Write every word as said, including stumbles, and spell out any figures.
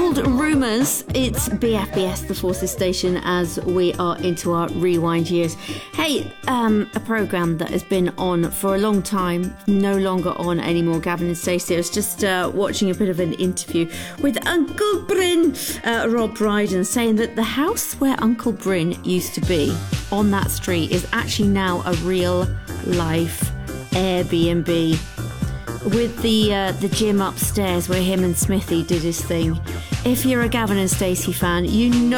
Old Rumours. It's B F B S, the Forces Station, as we are into our rewind years. Hey, um, a programme that has been on for a long time, no longer on anymore, Gavin and Stacey. I was just uh, watching a bit of an interview with Uncle Bryn, uh, Rob Brydon, saying that the house where Uncle Bryn used to be on that street is actually now a real life Airbnb. With the uh, the gym upstairs where him and Smithy did his thing. If you're a Gavin and Stacey fan, you know